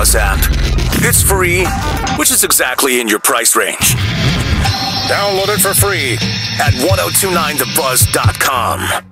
Buzz app. It's free, which is exactly in your price range. Download it for free at 1029thebuzz.com.